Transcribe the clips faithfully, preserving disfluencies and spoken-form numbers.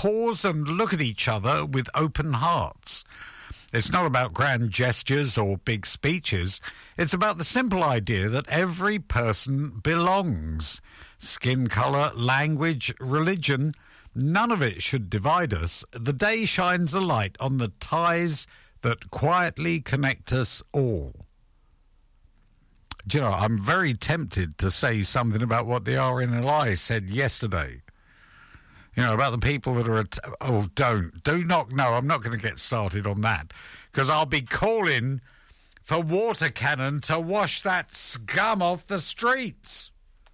pause and look at each other with open hearts. It's not about grand gestures or big speeches. It's about the simple idea that every person belongs. Skin colour, language, religion, none of it should divide us. The day shines a light on the ties that quietly connect us all. Do you know, I'm very tempted to say something about what the R N L I said yesterday. You know, about the people that are... At- oh, don't. Do not... No, I'm not going to get started on that. Because I'll be calling for water cannon to wash that scum off the streets.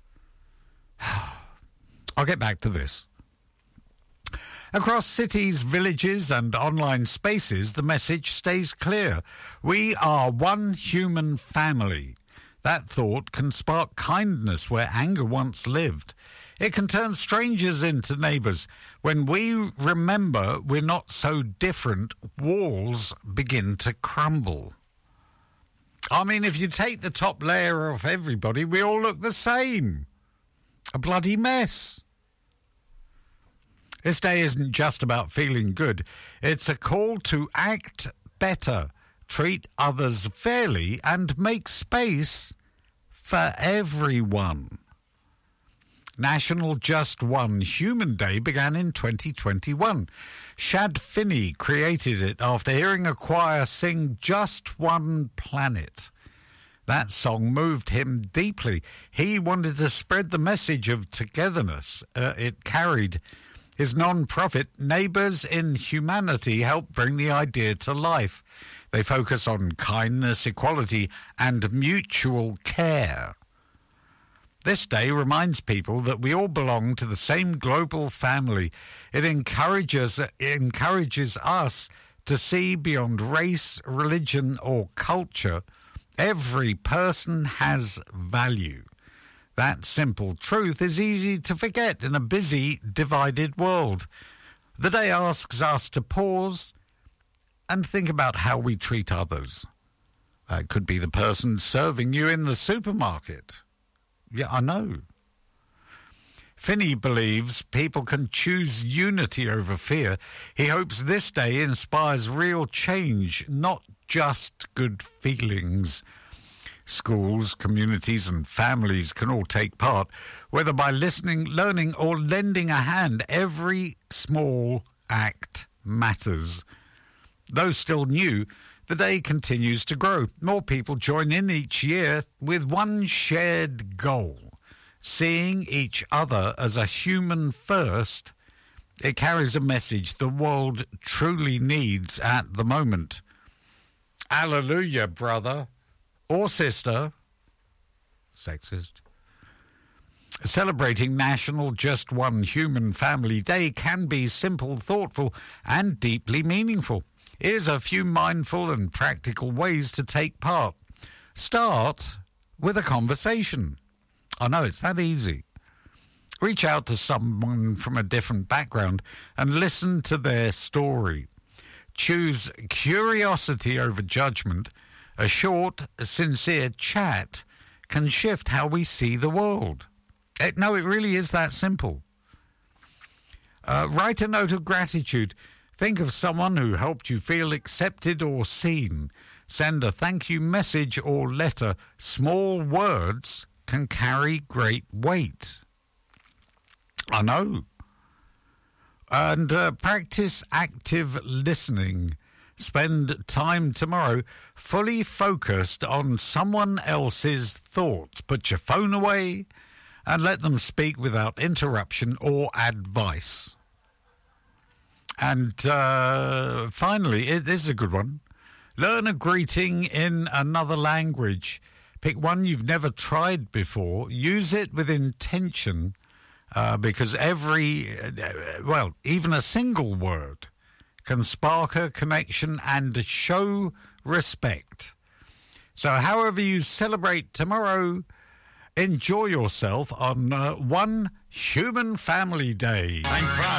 I'll get back to this. Across cities, villages and online spaces, the message stays clear. We are one human family. That thought can spark kindness where anger once lived. It can turn strangers into neighbours. When we remember we're not so different, walls begin to crumble. I mean, if you take the top layer off everybody, we all look the same. A bloody mess. This day isn't just about feeling good. It's a call to act better, treat others fairly, and make space for everyone. National Just One Human Day began in twenty twenty-one. Shad Finney created it after hearing a choir sing Just One Planet. That song moved him deeply. He wanted to spread the message of togetherness. Uh, it carried. His non-profit Neighbours in Humanity helped bring the idea to life. They focus on kindness, equality, and mutual care. This day reminds people that we all belong to the same global family. It encourages, it encourages us to see beyond race, religion, or culture. Every person has value. That simple truth is easy to forget in a busy, divided world. The day asks us to pause and think about how we treat others. It could be the person serving you in the supermarket. Yeah, I know. Finney believes people can choose unity over fear. He hopes this day inspires real change, not just good feelings. Schools, communities and families can all take part, whether by listening, learning or lending a hand. Every small act matters. Though still new, the day continues to grow. More people join in each year with one shared goal, seeing each other as a human first. It carries a message the world truly needs at the moment. Hallelujah, brother or sister. Sexist. Celebrating National Just One Human Family Day can be simple, thoughtful, and deeply meaningful. Here's a few mindful and practical ways to take part. Start with a conversation. I know, it's that easy. Reach out to someone from a different background and listen to their story. Choose curiosity over judgment. A short, sincere chat can shift how we see the world. It, no, it really is that simple. Uh, write a note of gratitude. Think of someone who helped you feel accepted or seen. Send a thank you message or letter. Small words can carry great weight. I know. And uh, practice active listening. Spend time tomorrow fully focused on someone else's thoughts. Put your phone away and let them speak without interruption or advice. And uh, finally, it, this is a good one. Learn a greeting in another language. Pick one you've never tried before. Use it with intention uh, because every, uh, well, even a single word can spark a connection and show respect. So however you celebrate tomorrow, enjoy yourself on uh, One Human Family Day. I'm proud